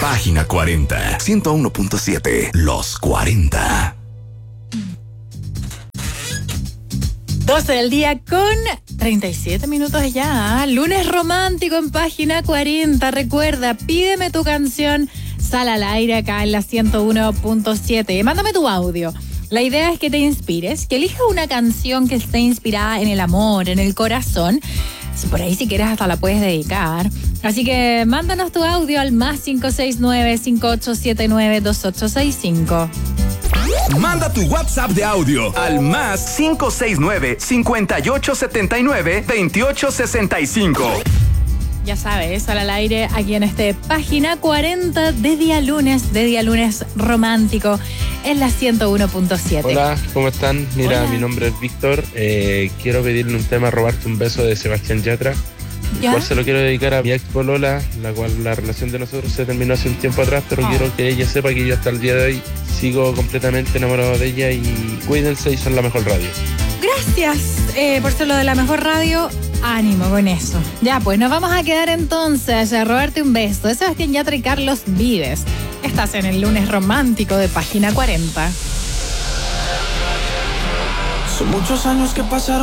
Página 40, 101.7, Los 40. 12 del día con 37 minutos ya. Lunes romántico en Página 40. Recuerda, pídeme tu canción. Sal al aire acá en la 101.7. Mándame tu audio. La idea es que te inspires, que elijas una canción que esté inspirada en el amor, en el corazón. Si por ahí si quieres hasta la puedes dedicar. Así que mándanos tu audio al más 569-5879-2865. Manda tu WhatsApp de audio al más 569-5879-2865. Ya sabes, sal al aire aquí en Página 40 de día lunes romántico en la 101.7. Hola, ¿cómo están? Mira, Hola. Mi nombre es Víctor. Quiero pedirle un tema, Robarte un beso, de Sebastián Yatra. ¿Ya? Igual se lo quiero dedicar a mi ex polola, la cual la relación de nosotros se terminó hace un tiempo atrás, pero quiero que ella sepa que yo hasta el día de hoy sigo completamente enamorado de ella, y cuídense y son la mejor radio. Gracias por ser lo de la mejor radio. Ánimo con eso. Ya, pues nos vamos a quedar entonces a robarte un beso de Sebastián Yatra y Carlos Vives. Estás en el lunes romántico de Página 40. Son muchos años que pasaron.